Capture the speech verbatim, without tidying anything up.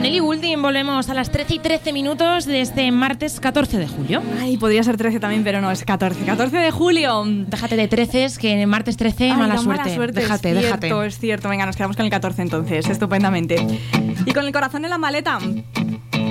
Con Ellie Goulding volvemos a las trece y trece minutos de este martes catorce de julio. Ay, podría ser trece también, pero no, es catorce. catorce de julio. Déjate de treces, que martes trece, Ay, mala, no, suerte. mala suerte. Déjate, es déjate. cierto, es cierto. Venga, nos quedamos con el catorce entonces, estupendamente. Y con el corazón en la maleta,